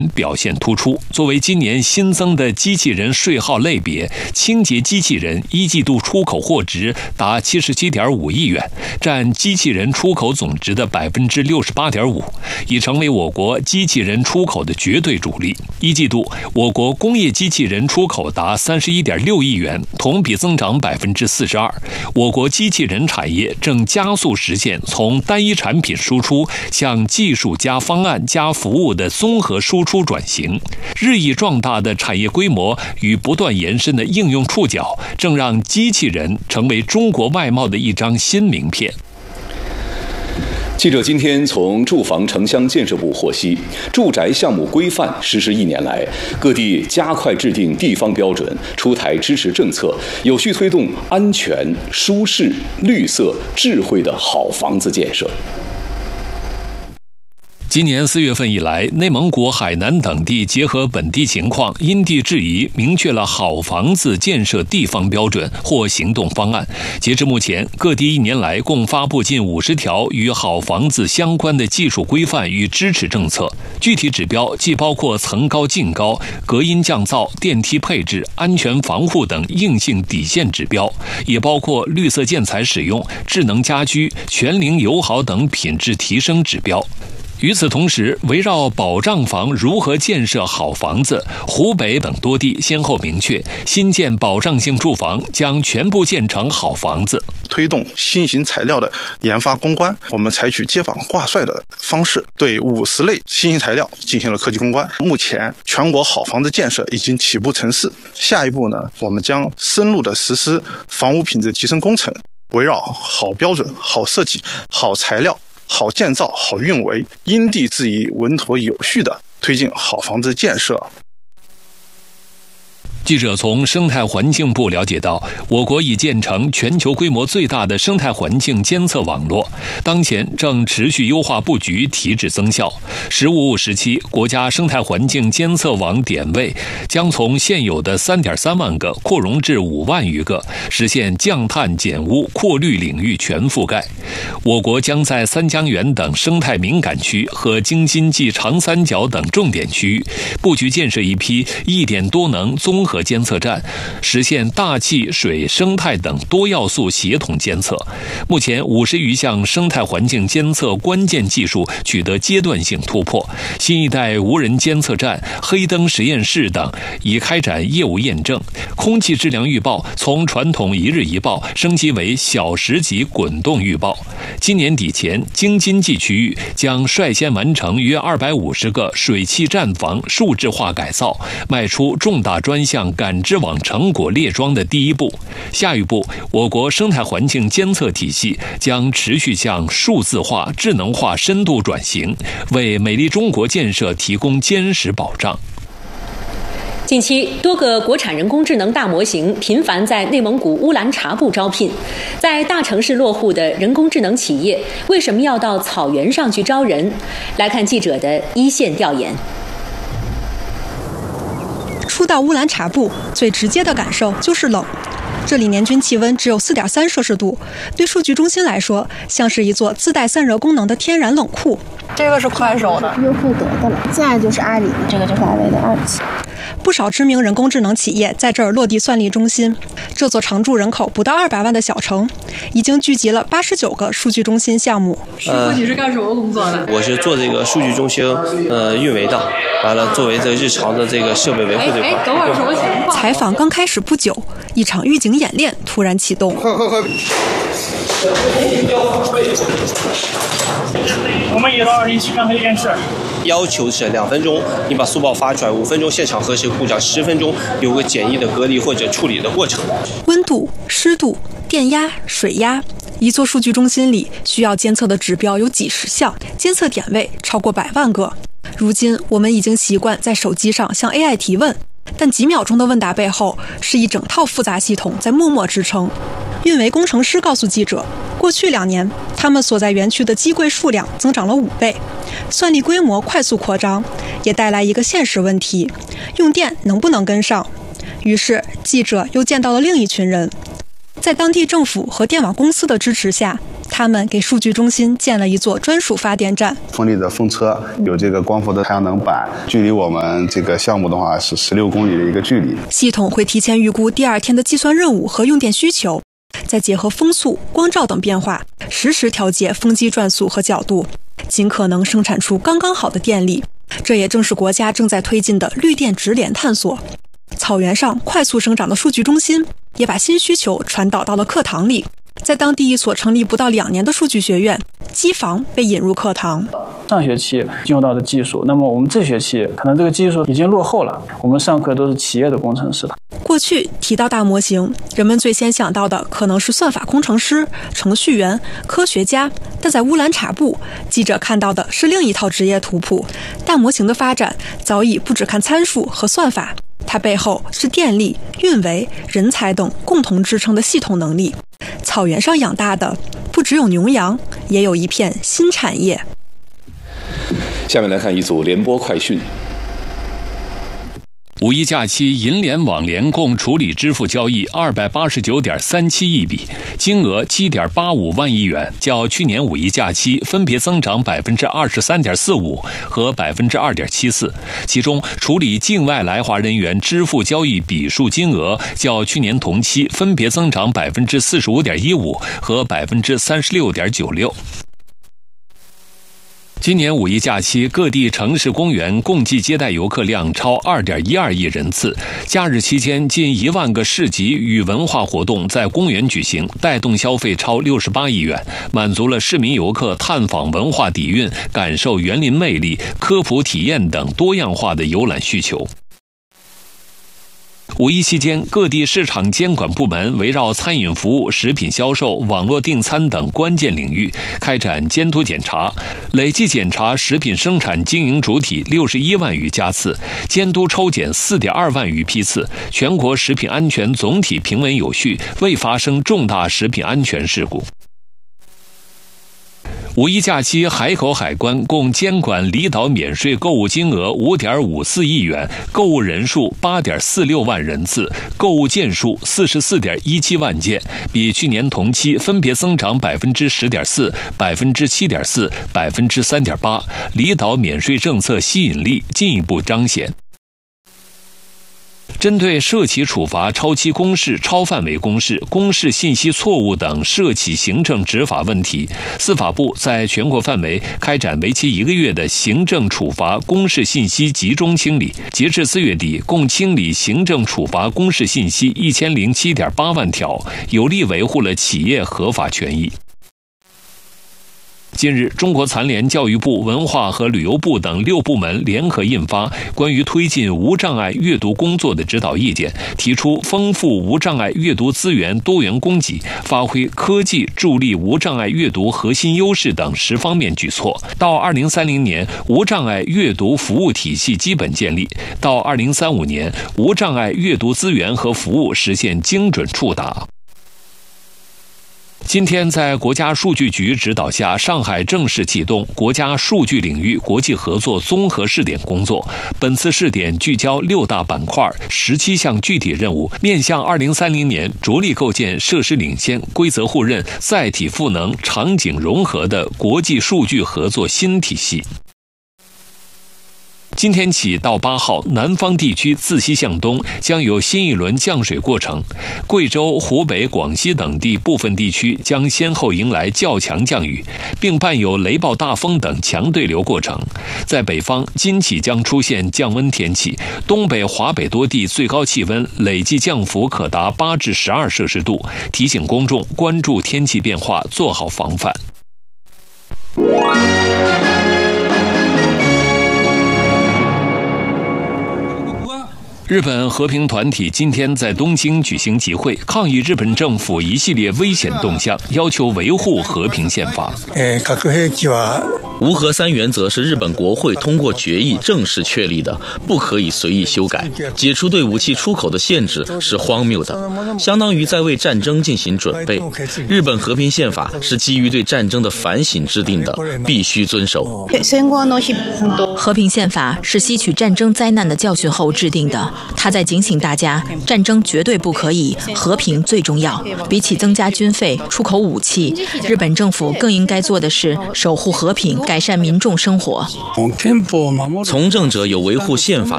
表现突出。作为今年新增的机器人税号类别，清洁机器人一季度出口货值达77.5亿元，占机器人出口总值的68.5%，已成为我国机器人出口的绝对主力。一季度，我国工业机器人出口达31.6亿元，同比增长42%。我国机器人产业正加速实现从单一产品输出向技术加方案加服务的综合输出转型，日益壮大的产业规模与不断延伸的应用触角，正让机器人成为中国外贸的一张新名片。 记者今天从住房城乡建设部获悉，住宅项目规范实施1年来，各地加快制定地方标准，出台支持政策，有序推动安全、舒适、绿色、智慧的好房子建设。 今年4月份以来，内蒙古、海南等地结合本地情况，因地制宜，明确了好房子建设地方标准或行动方案。截至目前，各地1年来共发布近50条与好房子相关的技术规范与支持政策。具体指标既包括层高净高、隔音降噪、电梯配置、安全防护等硬性底线指标，也包括绿色建材使用、智能家居、全龄友好等品质提升指标。与此同时，围绕保障房如何建设好房子，湖北等多地先后明确，新建保障性住房将全部建成好房子。 推动新型材料的研发攻关，我们采取接仿挂帅的方式，对50类新型材料进行了科技攻关。目前，全国好房子建设已经起步成势。下一步呢，我们将深入的实施房屋品质提升工程，围绕好标准、好设计、好材料、好建造、好运维，因地制宜、稳妥有序地推进好房子建设。 记者从生态环境部了解到，我国已建成全球规模最大的生态环境监测网络，当前正持续优化布局，提质增效。15时期，国家生态环境监测网点位将从现有的3.3万个扩容至5万余个，实现降碳减污、扩绿领域全覆盖。我国将在三江源等生态敏感区和京津冀长三角等重点区域布局建设一批1点多能综合监测站，实现大气、水、生态等多要素协同监测。目前50余项生态环境监测关键技术取得阶段性突破，新一代无人监测站、黑灯实验室等已开展业务验证。空气质量预报从传统1日1报升级为小时级滚动预报。今年底前，京津冀区域将率先完成约250个水汽站房数字化改造，迈出重大专项感知网成果列装的第一步。下一步，我国生态环境监测体系将持续向数字化、智能化深度转型，为美丽中国建设提供坚实保障。 近期，多个国产人工智能大模型频繁在内蒙古乌兰察布招聘。在大城市落户的人工智能企业，为什么要到草原上去招人？来看记者的一线调研。 初到乌兰察布，最直接的感受就是冷。这里年均气温只有4.3摄氏度，对数据中心来说，像是一座自带散热功能的天然冷库。 这个是快手的，优酷得的了。现在就是阿里，这个就是华为的2期。 不少知名人工智能企业在这儿落地算力中心。这座常住人口不到200万的小城，已经聚集了89个数据中心项目。 师傅，你是干什么工作的？ 我是做这个数据中心运维的，完了作为这日常的这个设备维护这块。 等会儿什么情况？ 采访刚开始不久，一场预警演练突然启动。 我们1到2去看黑电视。 要求是2分钟，你把速报发出来，5分钟现场核实故障，10分钟有个简易的隔离或者处理的过程。 温度、湿度、电压、水压，一座数据中心里需要监测的指标有几十项，监测点位超过100万个。如今我们已经习惯在手机上向 AI 提问，但几秒钟的问答背后是一整套复杂系统在默默支撑。运维工程师告诉记者，过去2年，他们所在园区的机柜数量增长了5倍，算力规模快速扩张，也带来一个现实问题：用电能不能跟上？于是，记者又见到了另一群人。在当地政府和电网公司的支持下，他他们给数据中心建了一座专属发电站。 风力的风车，有这个光伏的太阳能板，距离我们这个项目的话是16公里的一个距离。 系统会提前预估第二天的计算任务和用电需求，再结合风速、光照等变化，实时调节风机转速和角度，尽可能生产出刚刚好的电力。这也正是国家正在推进的绿电直联探索。草原上快速生长的数据中心也把新需求传导到了课堂里。在当地一所成立不到2年的数据学院，机房被引入课堂。 上学期进入到的技术，那么我们这学期可能这个技术已经落后了，我们上课都是企业的工程师了。 过去提到大模型，人们最先想到的可能是算法工程师、程序员、科学家，但在乌兰察布，记者看到的是另一套职业图谱。大模型的发展早已不只看参数和算法，它背后是电力、运维、人才等共同支撑的系统能力。草原上养大的不只有牛羊，也有一片新产业。 下面来看一组联播快讯。 五一假期，银联、网联共处理支付交易289.37亿笔，金额7.85万亿元，较去年五一假期分别增长23.45%和2.74%。其中，处理境外来华人员支付交易笔数金额较去年同期分别增长45.15%和36.96%。今年五一假期，各地城市公园共计接待游客量超2.12亿人次。假日期间，近1万个市集与文化活动在公园举行，带动消费超68亿元，满足了市民游客探访文化底蕴、感受园林魅力、科普体验等多样化的游览需求。五一期间，各地市场监管部门围绕餐饮服务、食品销售、网络订餐等关键领域开展监督检查，累计检查食品生产经营主体61万余家次，监督抽检4.2万余批次，全国食品安全总体平稳有序，未发生重大食品安全事故。五一假期，海口海关共监管离岛免税购物金额5.54亿元，购物人数8.46万人次，购物件数44.17万件，比去年同期分别增长10.4%、7.4%、3.8%，离岛免税政策吸引力进一步彰显。针对涉企处罚超期公示、超范围公示、公示信息错误等涉企行政执法问题，司法部在全国范围开展为期1个月的行政处罚公示信息集中清理。截至4月底，共清理行政处罚公示信息1007.8万条，有力维护了企业合法权益。近日，中国残联、教育部、文化和旅游部等6部门联合印发关于推进无障碍阅读工作的指导意见，提出丰富无障碍阅读资源多元供给，发挥科技助力无障碍阅读核心优势等10方面举措。到2030年，无障碍阅读服务体系基本建立；到2035年，无障碍阅读资源和服务实现精准触达。今天，在国家数据局指导下，上海正式启动国家数据领域国际合作综合试点工作。本次试点聚焦6大板块、17项具体任务，面向2030年着力构建设施领先、规则互认、载体赋能、场景融合的国际数据合作新体系。今天起到8号，南方地区自西向东将有新一轮降水过程，贵州、湖北、广西等地部分地区将先后迎来较强降雨，并伴有雷暴大风等强对流过程。在北方，今起将出现降温天气，东北、华北多地最高气温累计降幅可达8至12摄氏度，提醒公众关注天气变化，做好防范。日本和平团体今天在东京举行集会，抗议日本政府一系列危险动向，要求维护和平宪法。 无核三原则是日本国会通过决议正式确立的，不可以随意修改。解除对武器出口的限制是荒谬的，相当于在为战争进行准备。日本和平宪法是基于对战争的反省制定的，必须遵守。 和平宪法是吸取战争灾难的教训后制定的， 他在警醒大家，战争绝对不可以，和平最重要。比起增加军费、出口武器，日本政府更应该做的是守护和平，改善民众生活。 从政者有维护宪法